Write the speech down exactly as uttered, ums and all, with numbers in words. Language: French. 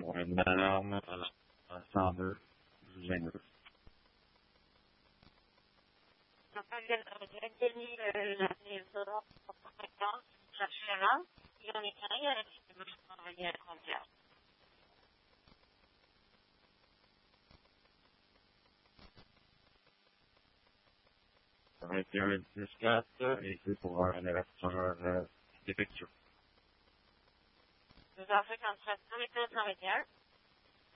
pour une alarme à à cent deux, Généreux. Donc, je vais tenir les euros pour compétence, chercher là, et on est carré avec ce que je travaille à combien. vingt et un dix quatre, et c'est pour un électeur euh, défectueux. Nous avons fait comme ça, tous les deux, ça va bien.